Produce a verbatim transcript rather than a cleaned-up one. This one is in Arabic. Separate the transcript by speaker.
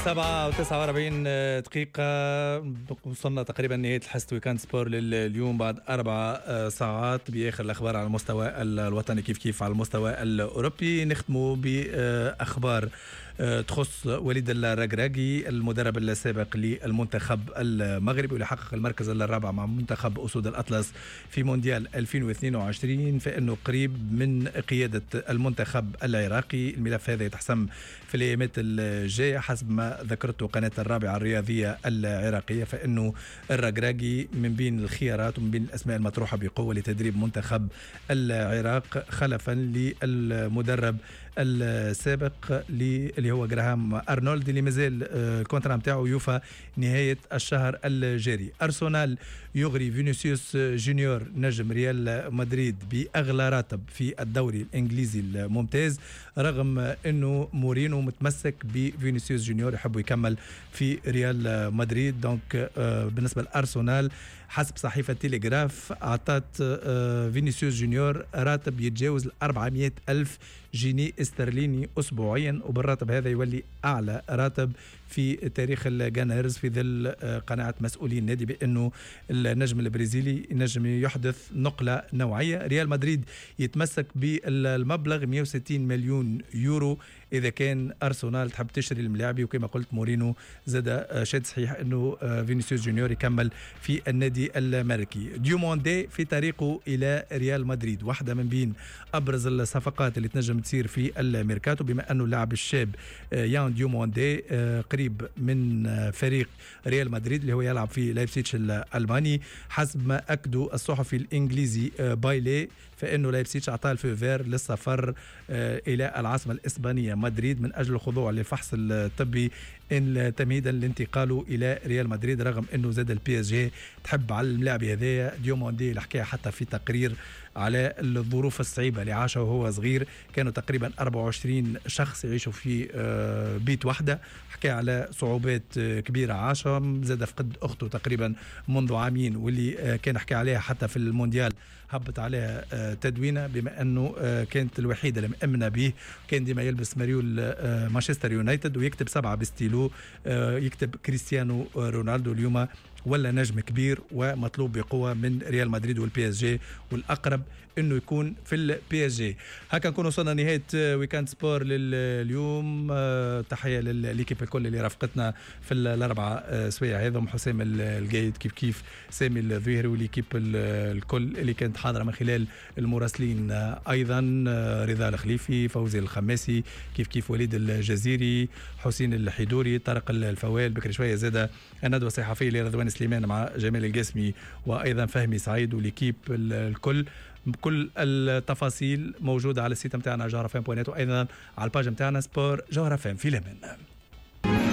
Speaker 1: سبعة وتسعة وأربعين دقيقة وصلنا تقريبا نهاية الحس ويكاند سبور لليوم بعد أربع ساعات بآخر الأخبار على المستوى الوطني كيف كيف على المستوى الأوروبي. نختموا بأخبار تخص وليد الركراكي المدرب السابق للمنتخب المغربي واللي حقق المركز الرابع مع منتخب أسود الأطلس في مونديال ألفين واثنين وعشرين، فإنه قريب من قيادة المنتخب العراقي. الملف هذا يتحسم في الأيامات الجاية حسب ما ذكرته قناة الرابعة الرياضية العراقية، فإنه الركراكي من بين الخيارات ومن بين الأسماء المطروحة بقوة لتدريب منتخب العراق خلفا للمدرب السابق اللي هو جراهام أرنولد اللي مازال الكونترا نتاعو يوفى نهاية الشهر الجاري. أرسنال يغري فينيسيوس جونيور نجم ريال مدريد بأغلى راتب في الدوري الإنجليزي الممتاز، رغم أنه مورينو متمسك بفينيسيوس جونيور يحب يكمل في ريال مدريد. دونك بالنسبة لأرسنال حسب صحيفة تيليغراف أعطت فينيسيوس جونيور راتب يتجاوز أربعمائة ألف جنيه استرليني أسبوعيا، وبالراتب هذا يولي أعلى راتب في تاريخ الجانرز في ظل قناعة مسؤولي النادي بأنه النجم البرازيلي نجم يحدث نقلة نوعية. ريال مدريد يتمسك بالمبلغ مئة وستين مليون يورو إذا كان أرسنال تحب تشتري الملاعبي، وكما قلت مورينو زاد شاد صحيح أنه فينيسيوس جونيور يكمل في النادي الملكي. ديوموندي في طريقه إلى ريال مدريد، واحدة من بين أبرز الصفقات اللي تنجم تصير في الميركاتو، بما أنه اللاعب الشاب يان ديوموندي قريب من فريق ريال مدريد اللي هو يلعب في لايبسيتش الألماني. حسب ما أكدوا الصحفي الإنجليزي بايلي فإنه لايبسيتش أعطاه الفيفير للسفر إلى العاصمة الإسبانية مدريد من أجل الخضوع للفحص الطبي تمهيدا لانتقاله إلى ريال مدريد، رغم أنه زاد البي اس جي تحب على الملاعب هذايا. ديوموندي اللي حكى حتى في تقرير على الظروف الصعيبة اللي عاشها وهو صغير، كانوا تقريبا أربعة وعشرين شخص يعيشوا في بيت واحدة، حكى على صعوبات كبيرة عاشها، زاد فقد أخته تقريبا منذ عامين واللي كان حكى عليها حتى في المونديال هبط عليها تدوينة بما أنه كانت الوحيدة اللي مأمنة به، كان ديما يلبس مريول مانشستر يونايتد ويكتب سبعة بستيلو يكتب كريستيانو رونالدو. اليوم ولا نجم كبير ومطلوب بقوة من ريال مدريد والبي اس جي، والأقرب انه يكون في البي اس جي. هكا نكون وصلنا نهاية ويكاند سبور لليوم. تحية لليكيب الكل اللي رافقتنا في الأربعة سوايع هذا، حسام القايد كيف كيف سامي الظهيري واليكيب الكل اللي كانت حاضرة من خلال المراسلين أيضا رضا الخليفي، فوزي الخماسي، كيف كيف وليد الجزيري، حسين الحيدوري، طارق الفوال، بكري شوية زادة الندوة الصحفية لرضوان سليمان مع جمال القاسمي وأيضا فهمي سعيد واليكيب الكل. كل التفاصيل موجودة على السيت متاعنا جوهرة فام بوينات، وأيضا على الباج متاعنا سبور جوهرة فام. في الأمان.